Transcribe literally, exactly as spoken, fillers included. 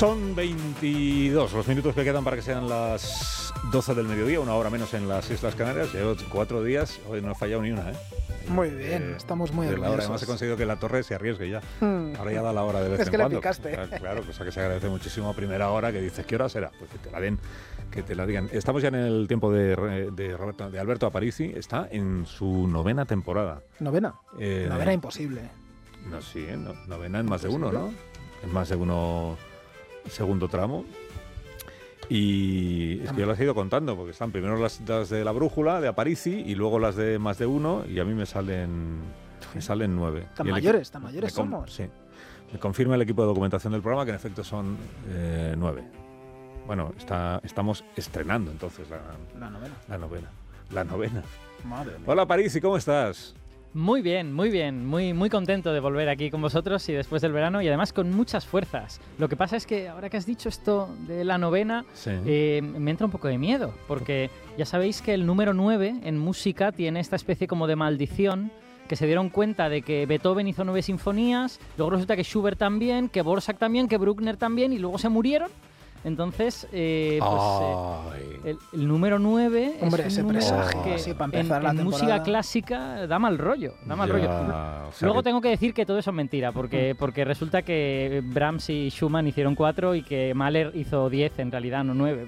Son veintidós los minutos que quedan para que sean las doce del mediodía, una hora menos en las Islas Canarias. Llevo cuatro días, hoy no he fallado ni una, ¿eh? Muy bien, eh, estamos muy orgullosos. orgullosos. Además he conseguido que la torre se arriesgue ya. Mm. Ahora ya da la hora de vez es en que cuando. le picaste. Claro, claro, cosa que se agradece muchísimo a primera hora, que dices, ¿qué hora será? Pues que te la den, que te la digan. Estamos ya en el tiempo de, de, Roberto, de Alberto Aparici, está en su novena temporada. ¿Novena? Eh, novena imposible. No, sí, no, novena en más de uno, ¿no? En más de uno segundo tramo. Y es que yo las he ido contando, porque están primero las, las de la brújula, de Aparici, y luego las de más de uno, y a mí me salen, me salen nueve. Tan y mayores, tan mayores com- somos. Sí. Me confirma el equipo de documentación del programa que en efecto son eh, nueve. Bueno, está, estamos estrenando entonces la, la novena. La novena. La novena. Madre mía. Hola Aparici, ¿cómo estás? Muy bien, muy bien, muy, muy contento de volver aquí con vosotros y después del verano y además con muchas fuerzas. Lo que pasa es que ahora que has dicho esto de la novena, sí. eh, me entra un poco de miedo, porque ya sabéis que el número nueve en música tiene esta especie como de maldición, que se dieron cuenta de que Beethoven hizo nueve sinfonías, luego resulta que Schubert también, que Dvořák también, que Bruckner también, y luego se murieron. Entonces, eh, pues, eh, el, el número nueve Hombre, es ese un número presagio, que sí, para en, empezar la en temporada. música clásica da mal rollo, da mal ya, rollo. o sea Luego que... tengo que decir que todo eso es mentira, porque, porque resulta que Brahms y Schumann hicieron cuatro y que Mahler hizo diez, en realidad no nueve.